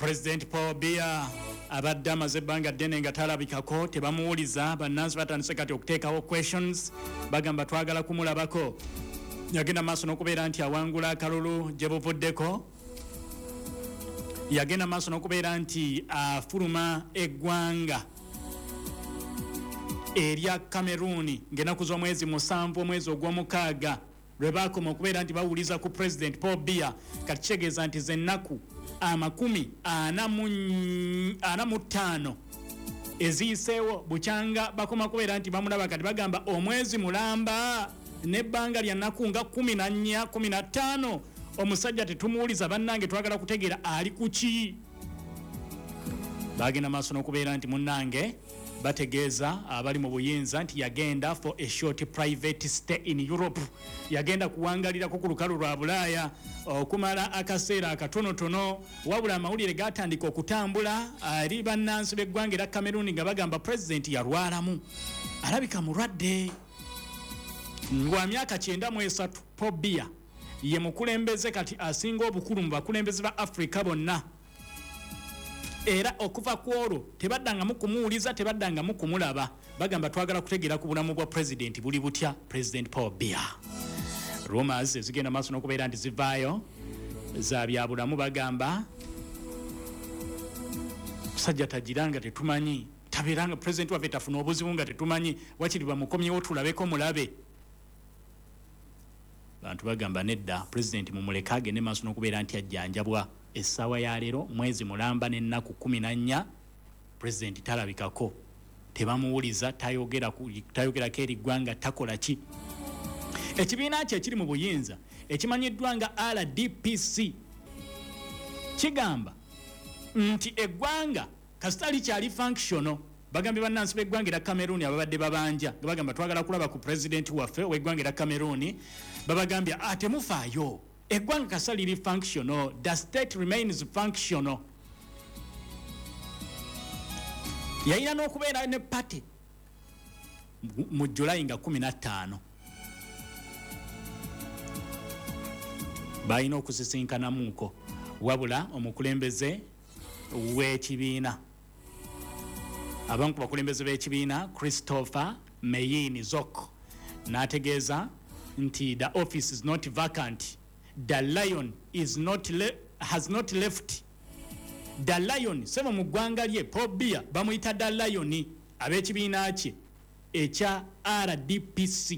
President Paul Biya abadde amaze ebbanga ddene nga talabikako, tebamuwuliza. Bannansi batandise kati okuteekawo questions, bagamba twagala kumulabako. Yagenda maaso n'okubeera nti awangula akalulu gye buvuddeko. Yagenda maaso n'okubeera nti afuluma eggwanga erya Cameroon ng'ennaku z'omwezi 7 omwezi ogw'omukaaga lwe baakoma okubeera nti bawuliza ku President Paul Biya. Kati kitegeeza nti z'ennaku 45 eziyiseewo bukyanga bakoma kubeera nti bamulaba. Kati bagamba omwezi mulamba n'ebbanga lya nnaku nga 14 15 omusajja tetumuwuliza. Bannange twagala kutegeera ali ku ki. Bagenda maaso n'okubeera nti munnange bategeeza abali mu buyinza nti yagenda for a short private stay in Europe. Yagenda kuwangalirako ku lukalu lwa Bulaaya okumala akaseera akatonotono, wabula amawulire gatandika okutambula ali bannansi b'eggwanga era Cameroon nga bagamba president yalwalamu, alabika mulwadde. Ngwa myaka 93 Paul Biya ye mukulembeze kati asinga obukulu mu bakulembeze ba Africa bonna. Era okuva ku olwo tebaddangamu kumuwuliza, tebaddangamu kumulaba. Bagamba twagala kutegeera ku bulamu bwa president buli butya President Paul Biya. Rumors zigenda maaso n'okubeera nti zivaayo za bya bulamu. Bagamba musajja tajiranga tetumanyi, tabeeranga president waffe tafuna obuzibu nga tetumanyi, wakiri bamukomyewo tulabeko mulabe. Bantu bagamba nedda, president mumuleka agende maaso n'okubeera nti ajjanjabwa. Essaawa ya leero mwezi mulamba n'ennaku 14 president talabikako, tebamuwuliza, tayogerako eri ggwanga takola ki. Ekibiina kye ekiri mu buyinza ekimanyiddwa nga RDPC kigamba nti eggwanga kasita likyali functional. Bagambye bannansi b'eggwanga era Cameroon ababadde babanja nga bagamba twagala kulaba ku president waffe w'eggwanga era Cameroon, babagambye temufaayo, eggwanga kasita liri functional, the state remains functional. Yayina n'okubeera ne party mu July nga 15 balina okusisinkanamuko, wabula omukulembeze w'ekibiina, abamu ku bakulembeze b'ekibiina Christopher Meyin Zok n'ategeeza nti the office is not vacant, the lion is not has not left. The lion sema mu ggwanga lye Paul Biya bamuyita the lion ab'ekibiina kye ekya RDPC,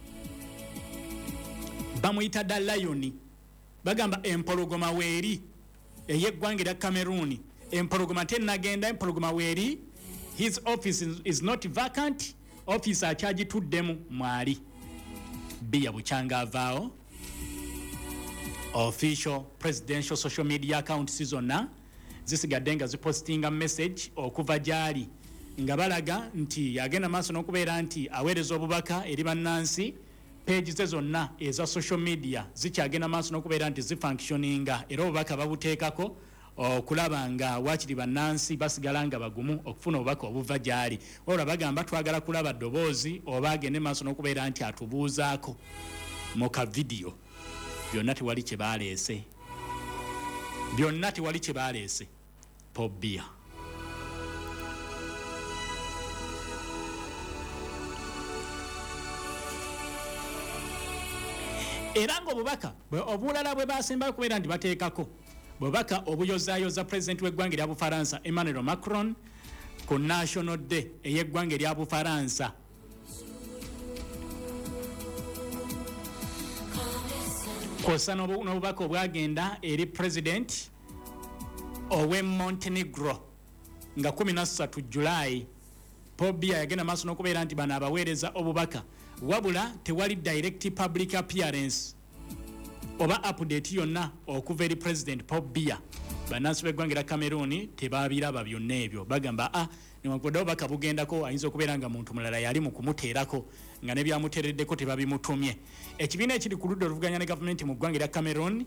bamuyita the lion. Bagamba empologoma weeri ey'eggwanga erya Cameroon, empologoma tennagenda, empologoma weeri. His office is not vacant, office akyagituddemu mwali. Biya bukyanga avaawo. Official presidential social media accounts zonna zisigadde nga zipostinga message okuva gyali nga balaga nti yagenda maaso n'okubeera nti aweereza obubaka eri bannansi. Page ze zonna eza social media zikyagenda maaso n'okubeera nti zifunctioninga era obubaka babuteekako okulaba nga wakiri bannansi basigala nga bagumu okufuna obubaka obuva gyali. Wabula bagamba twagala kulaba ddoboozi oba agende maaso n'okubeera nti atubuuzaako mu ka video. Byonna tewali kye baleese, byonna tewali kye baleese Paul Biya. Era ng'obubaka obulala bwe basembayo kubeera nti bateekako bubaka obuyozaayoza president w'eggwanga erya Bufaransa Emmanuel Macron ku National Day ey'eggwanga erya Bufaransa. Kosa n'obubaka obwagenda eri president owe Montenegro nga 13 July. Paul Biya yagenda maaso n'okubeera nti bano abaweereza obubaka, wabula tewali direct public appearance oba update yonna okuva eri president Paul Biya. Bannansi b'eggwanga erya Cameroon tebabiraba byonna ebyo. Bagamba newankubadde obubaka bugendako ayinza okubeera nga muntu mulala yali mu kumuteerako nga ne byamuteereddeko tebabimutumye. Ekibiina ekiri ku ludda oluvuganya ne gavumenti mu ggwanga erya Cameroon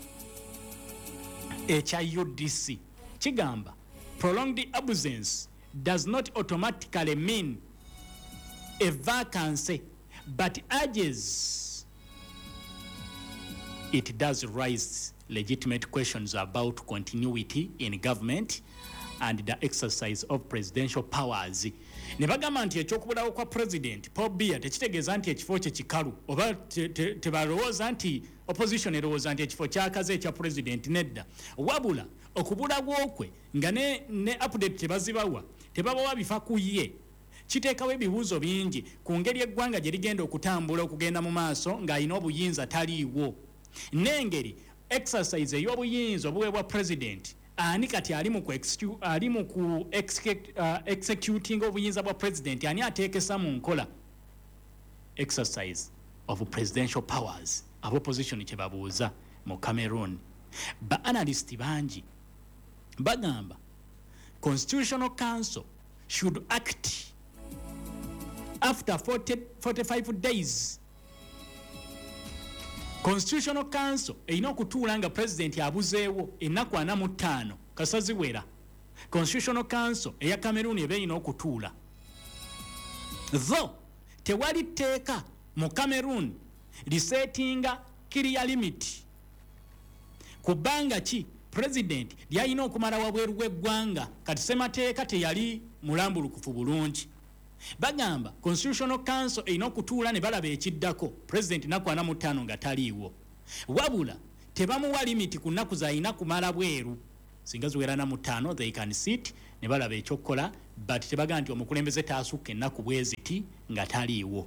ekya UDC kigamba prolonged absence does not automatically mean a vacancy, but urges it does raise legitimate questions about continuity in government and the exercise of presidential powers. Ne bagamba nti ekyokubulawo kwa president Paul Biya tekitegeeza nti ekifo kye kikalu oba tebalowooza nti opposition erowooza nti ekifo kyakaze ekya president nedda, wabula okubulawo kwe nga ne update tebazibawa, tebabawa bifa ku ye, kiteekawo ebibuuzo bingi ku ngeri eggwanga gye ligenda okutambula okugenda mu maaso ng'alina obuyinza taliiwo, n'engeri exercise ey'obuyinza obuweebwa president ani kati ali mu ku executing obuyinza bwa president, ani ateekesa mu nkola exercise of presidential powers. Abo opposition kye babuuza mu Cameroon. Ba analyst bangi bagamba Constitutional Council should act after 45 days. Constitutional Council erina okutuula nga president abuzeewo ennaku 45 kasaziwera. Constitutional Council eya Cameroon eba erina okutuula. Though tewali tteeka mu Cameroon lisetinga clear limit kubanga ki president lyalina okumala wabweru w'eggwanga kati ssemateeka teyali mulambulukufu bulungi. Bagamba Constitutional Council erina okutuula ne balaba ekiddako president nnaku 45 nga taliiwo, wabula tebamuwa limiti ku nnaku z'alina kumala bweru. Singa ziwera na 5 they can sit ne balaba ekyokukola, but tebagamba nti omukulembeze taasukka ennaku bwe ziti nga taliiwo.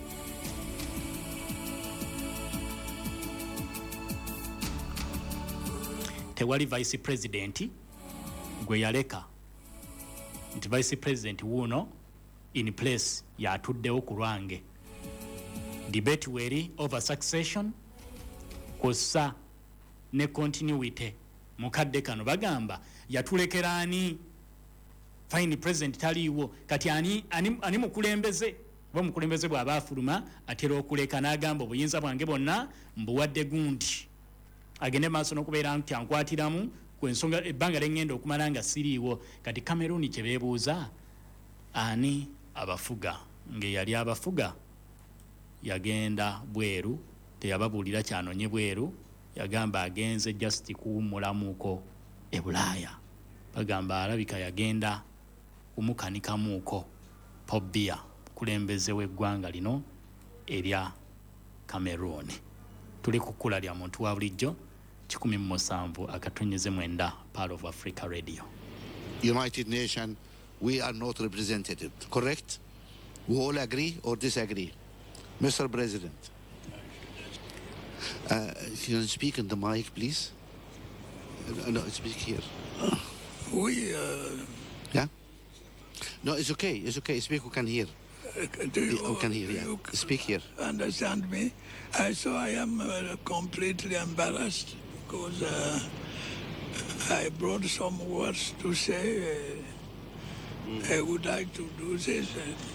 Tewali vice president gwe yaleka nti vice president wuno in place yatuddewo ku lwange. Debate weri over succession kosa ne continuity mukadde kano bagamba yatulekera ani fine president taliiwo kati ani mukulembeze bo mukulembeze bw'aba afuluma atera okuleka n'agamba obuyinza bwange bonna mbuwadde gundi agende maaso n'okubeera nti ankwatiramu ku ensonga ebbanga lyengenda okumala nga siriiwo. Kati Cameroon kye beebuuza ani abafuga, ng'eyali abafuga yagenda bweru teyababuulira kyanonye bweru, yagamba agenze just kuwummulamuuko e Bulaaya. Bagamba alabika yagenda kumukanikamuuko Paul Biya kulembeze w'eggwanga lino erya Cameroon. Tuli ku kkula lya muntu wa bulijjo 17 Pearl of Africa Radio. United Nations, we are not represented, correct? We all agree or disagree? Mr. President, if you can speak in the mic, please. No, speak here. Yeah? No, it's okay. It's okay. Speak, who can hear. Who can hear, yeah. Speak here. Understand me? So I am completely embarrassed because I brought some words to say. I would like to do this.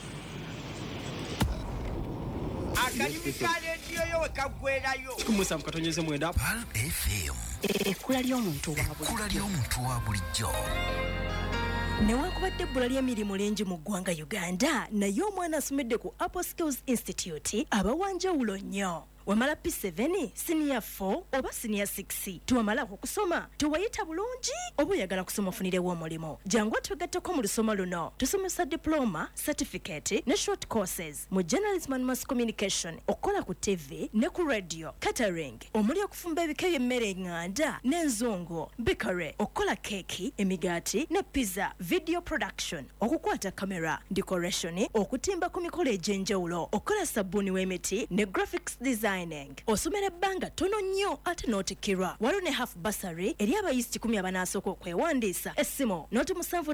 Newankubadde ebbula ly'emirimu lingi mu ggwanga Uganda, naye omwana asomedde ku Apple Skills Institute abawanjawulo nnyo. Wamala P7, senior 4 oba senior 6, tuwamala okusoma tuwayita bulungi oba oyagala kusoma ofunirewo omulimo. Jangu twegatteko mu lusoma luno tusomesa diploma, certificate ne short courses mu journalism and mass communication, okukola ku TV ne ku radio, catering, omuli okufumba ebika by'emmere eŋŋanda n'enzungu, bakery, okukola keeki, emigaati ne pizza, video production, okukwata kamera, decoration, okutimba ku mikolo egy'enjawulo, okukola sabbuuni w'emiti ne graphics design. Osomera ebbanga tono nnyo ate n'otikkirwa. Waliwo ne half bursary eri abayisi 10 abanasooka okwewandiisa. Essimu noti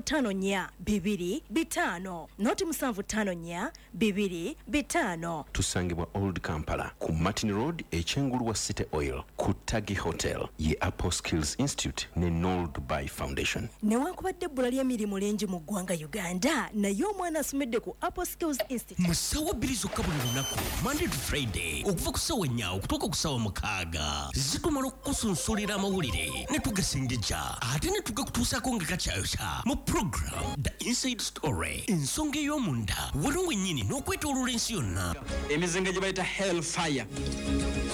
754-225 noti 754-225. Tusangibwa Old Kampala ku Martin Road ekyengulu wa City Oil ku Tagi Hotel ye Apple Skills Institute ne Noel Dubai Foundation. Newankubadde ebbula ly'emirimu lingi mu ggwanga Uganda, naye omwana asomedde ku Apple Skills Institute. Musawa 2 zokka buli lunaku Monday to Friday okuva ku ssaawa 4 okutuuka ku ssaawa 6 zitumala okukusunsulira amawulire ne tugasengejja ate ne tugakutuusaako nga kakyayokya mu program The Inside Story, ensonga ey'omunda waliwo wennyini n'okwetooloola ensi yonna. Emizinga gye bayita Hellfire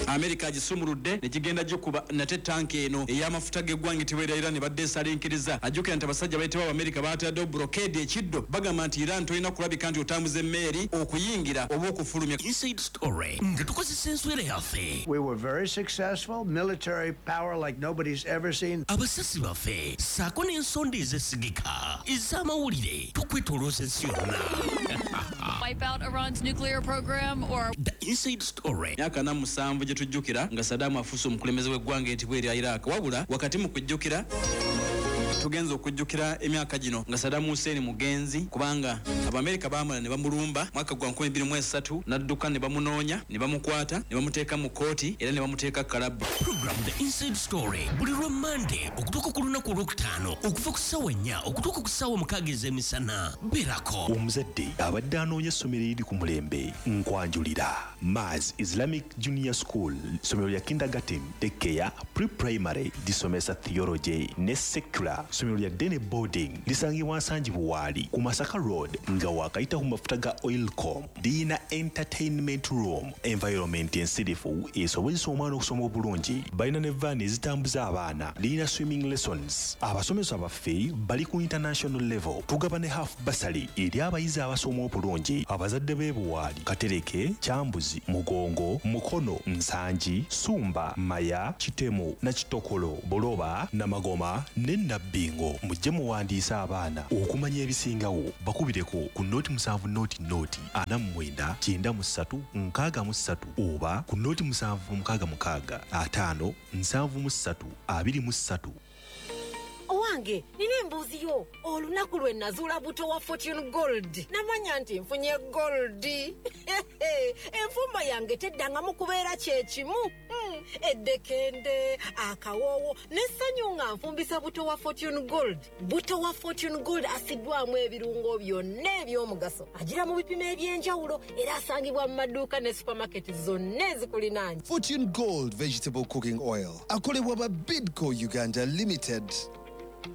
America agisumuludde ne kigenda gikuba nate tanki eno ey'amafuta g'eggwanga etibera Iran badde esalinkiriza ajjukira nti abasajja bayitibwa America baataddewo blockade ekiddo bagamba nti Iran tolina kulabika nti otambuza emmeeri okuyingira oba okufulumya. Inside Story nga tukozesa enswera yaffe. We were very successful, military power like nobody's ever seen. Abasasi baffe saako n'ensonda ezesigika ez'amawulire tukwetolooza ensi yonna. Wipe out Iran's nuclear program or The Inside Story. Myaka 7 gye tujjukira nga Saddam afuuse omukulembeze w'eggwanga etibwa erya Iraq wabula wakati mu kujjukira tugenza okujjukira emyaka gino nga Saddam Hussein mugenzi kubanga Abamerika baamala ne bamulumba mwaka gwa 2023 n'adduka ne bamunoonya ne bamukwata ne bamuteeka mu kooti era ne bamuteeka kalabu. Program The Inside Story buli lwa Monday okutuuka ku lunaku olwokutaano okuva ku ssaawa 4 okutuuka ku ssaawa 6 ez'emisana. Beerako omuzadde abadde anoonya essomero eriri ku mulembe nkwanjulira Maz Islamic Junior School, ssomero lya kindergarten, daycare, pre-primary lisomesa theology ne secular. Ssomero lya Dene boarding lisangibwa Nsangi Buwaali ku Masaka Road nga wakayita ku mafuta ga Oilcom. Lirina entertainment room, environment ensirifu esobozesa omwana okusoma obulungi. Balina ne vaani ezitambuza abaana. Lirina swimming lessons. Abasomesa baffe bali ku international level. Tugaba ne half bursary eri abayizi abasoma obulungi. Abazadde b'e Buwaali, Katereke, Kyambuzi, Mugongo, Mukono, Nsangi, Sumba, Maya, Kitemu, Nakitokolo, Boloba, Namagoma ne Nabbingo. Mujje muwandiisa abaana okumanya ebisingawo. Bakubireko ku noti 7 noti 49 93 63 oba ku noti 7 66 5 73 23. Owange nina embuuzi yo olunaku lwe nazuula buto wa Fortune Gold namanya nti nfunye gold. Enfumba yange teddangamu kubeera kyekimu. Eddekende akawoowo n'essanyu nga nfumbisa buto wa Fortune Gold. Buto wa Fortune Gold asiddwamu ebirungo byonna eby'omugaso agira mu bipimo eby'enjawulo era asangibwa mu maduuka ne supermarket zonna ezikulinaanye. Fortune Gold Vegetable Cooking Oil akolebwa ba Bidco Uganda Limited.